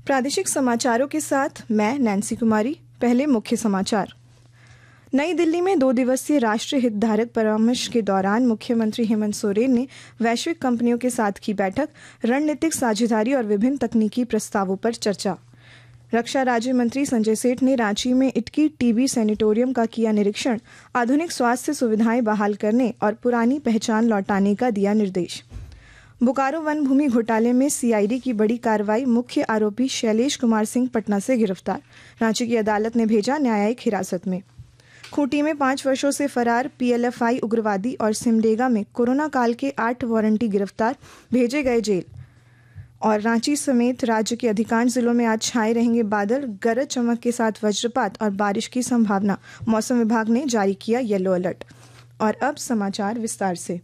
प्रादेशिक समाचारों के साथ मैं नैन्सी कुमारी। पहले मुख्य समाचार। नई दिल्ली में 2 दिवसीय राष्ट्रीय हितधारक परामर्श के दौरान मुख्यमंत्री हेमंत सोरेन ने वैश्विक कंपनियों के साथ की बैठक, रणनीतिक साझेदारी और विभिन्न तकनीकी प्रस्तावों पर चर्चा। रक्षा राज्य मंत्री संजय सेठ ने रांची में इटकी टीबी सैनिटोरियम का किया निरीक्षण, आधुनिक स्वास्थ्य सुविधाएं बहाल करने और पुरानी पहचान लौटाने का दिया निर्देश। बोकारो वन भूमि घोटाले में सीआईडी की बड़ी कार्रवाई, मुख्य आरोपी शैलेश कुमार सिंह पटना से गिरफ्तार, रांची की अदालत ने भेजा न्यायिक हिरासत में। खूंटी में 5 वर्षों से फरार पीएलएफआई उग्रवादी और सिमडेगा में कोरोना काल के 8 वारंटी गिरफ्तार, भेजे गए जेल। और रांची समेत राज्य के अधिकांश जिलों में आज छाए रहेंगे बादल, गरज चमक के साथ वज्रपात और बारिश की संभावना, मौसम विभाग ने जारी किया येलो अलर्ट। और अब समाचार विस्तार से।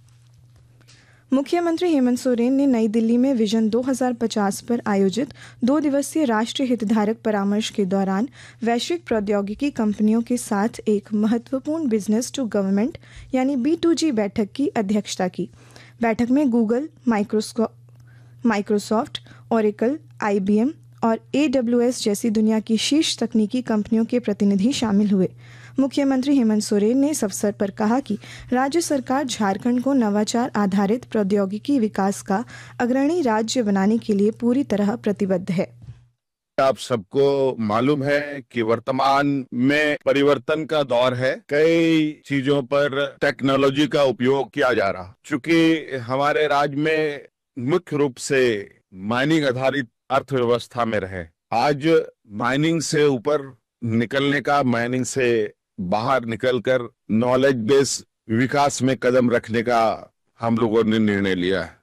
मुख्यमंत्री हेमंत सोरेन ने नई दिल्ली में विजन 2050 पर आयोजित 2 दिवसीय राष्ट्रीय हितधारक परामर्श के दौरान वैश्विक प्रौद्योगिकी कंपनियों के साथ एक महत्वपूर्ण बिजनेस टू गवर्नमेंट यानी B2G बैठक की अध्यक्षता की। बैठक में गूगल, माइक्रोसॉफ्ट, ओरेकल, IBM और AWS जैसी दुनिया की शीर्ष तकनीकी कंपनियों के प्रतिनिधि शामिल हुए। मुख्यमंत्री हेमंत सोरेन ने इस अवसर पर कहा कि राज्य सरकार झारखंड को नवाचार आधारित प्रौद्योगिकी विकास का अग्रणी राज्य बनाने के लिए पूरी तरह प्रतिबद्ध है। आप सबको मालूम है कि वर्तमान में परिवर्तन का दौर है। कई चीजों पर टेक्नोलॉजी का उपयोग किया जा रहा। चूंकि हमारे राज्य में मुख्य रूप से माइनिंग आधारित अर्थव्यवस्था में रहे, आज माइनिंग से ऊपर निकलने का, माइनिंग से बाहर निकलकर नॉलेज बेस विकास में कदम रखने का हम लोगों ने निर्णय लिया है।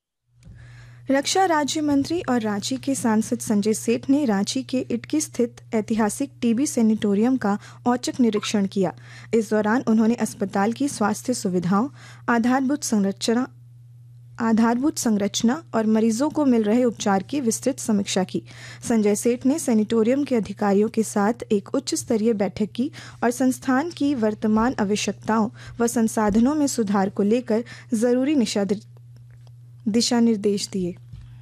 रक्षा राज्य मंत्री और रांची के सांसद संजय सेठ ने रांची के इटकी स्थित ऐतिहासिक टीबी सैनिटोरियम का औचक निरीक्षण किया। इस दौरान उन्होंने अस्पताल की स्वास्थ्य सुविधाओं, आधारभूत संरचना और मरीजों को मिल रहे उपचार की विस्तृत समीक्षा की। संजय सेठ ने सैनिटोरियम के अधिकारियों के साथ एक उच्च स्तरीय बैठक की और संस्थान की वर्तमान आवश्यकताओं व संसाधनों में सुधार को लेकर जरूरी दिशा निर्देश दिए।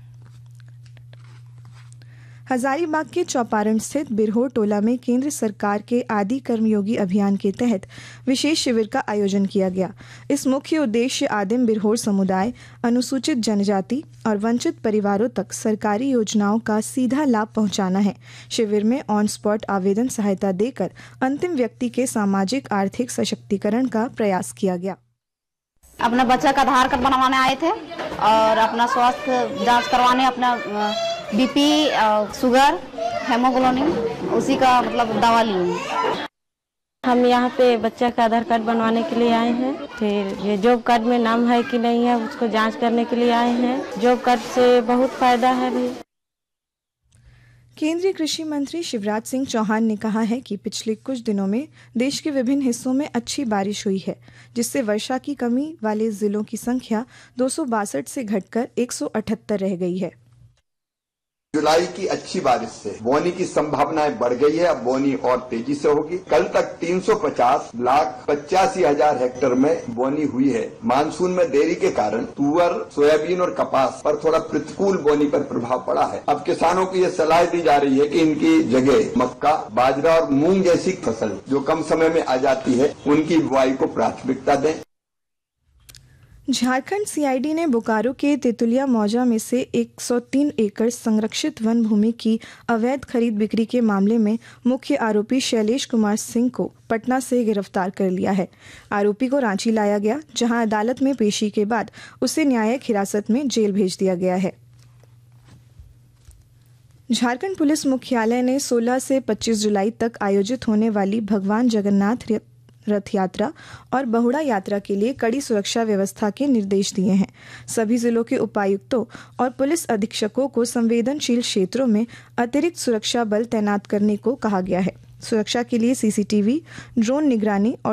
हजारीबाग के चौपारण स्थित बिरहोर टोला में केंद्र सरकार के आदि कर्मयोगी अभियान के तहत विशेष शिविर का आयोजन किया गया। इस मुख्य उद्देश्य आदिम बिरहोर समुदाय, अनुसूचित जनजाति और वंचित परिवारों तक सरकारी योजनाओं का सीधा लाभ पहुंचाना है। शिविर में ऑन स्पॉट आवेदन सहायता देकर अंतिम व्यक्ति के सामाजिक आर्थिक सशक्तिकरण का प्रयास किया गया। अपना बच्चा का आधार कार्ड बनवाने आए थे और अपना स्वास्थ्य जांच करवाने, अपना बीपी, शुगर, हेमोग्लोबिन, उसी का मतलब दवा लिए। हम यहाँ पे बच्चा का आधार कार्ड बनवाने के लिए आए हैं। फिर ये जॉब कार्ड में नाम है कि नहीं है उसको जांच करने के लिए आए हैं। जॉब कार्ड से बहुत फायदा है भी। केंद्रीय कृषि मंत्री शिवराज सिंह चौहान ने कहा है कि पिछले कुछ दिनों में देश के विभिन्न हिस्सों में अच्छी बारिश हुई है, जिससे वर्षा की कमी वाले जिलों की संख्या 262 से घटकर 178 रह गई है। जुलाई की अच्छी बारिश से बोनी की संभावनाएं बढ़ गई है। अब बोनी और तेजी से होगी। कल तक 350,85,000 हेक्टेयर में बोनी हुई है। मानसून में देरी के कारण तुअर, सोयाबीन और कपास पर थोड़ा प्रतिकूल बोनी पर प्रभाव पड़ा है। अब किसानों को ये सलाह दी जा रही है कि इनकी जगह मक्का, बाजरा और मूंग जैसी फसल जो कम समय में आ जाती है, उनकी बुआई को प्राथमिकता दें। झारखंड सीआईडी ने बोकारो के तेतुलिया मौजा में से 103 एकड़ संरक्षित वन भूमि की अवैध खरीद बिक्री के मामले में मुख्य आरोपी शैलेश कुमार सिंह को पटना से गिरफ्तार कर लिया है। आरोपी को रांची लाया गया, जहां अदालत में पेशी के बाद उसे न्यायिक हिरासत में जेल भेज दिया गया है। झारखंड पुलिस मुख्यालय ने 16 से 25 जुलाई तक आयोजित होने वाली भगवान जगन्नाथ रथ यात्रा और बहुड़ा यात्रा के लिए कड़ी सुरक्षा व्यवस्था के निर्देश दिए हैं। सभी जिलों के उपायुक्तों और पुलिस अधीक्षकों को संवेदनशील क्षेत्रों में अतिरिक्त सुरक्षा बल तैनात करने को कहा गया है। सुरक्षा के लिए सीसीटीवी, ड्रोन निगरानी और